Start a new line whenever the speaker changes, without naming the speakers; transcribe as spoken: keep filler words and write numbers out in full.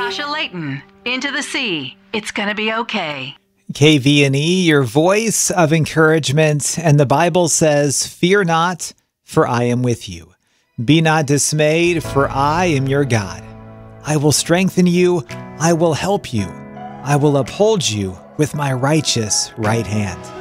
Sasha Layton, Into the Sea. It's gonna be okay.
K V N E, your voice of encouragement. And the Bible says, fear not, for I am with you. Be not dismayed, for I am your God. I will strengthen you. I will help you. I will uphold you with my righteous right hand.